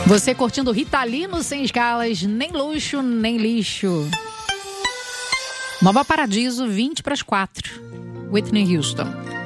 Você curtindo Ritalino sem escalas, nem luxo, nem lixo. Nova Paradiso, 20 para as 4. Whitney Houston.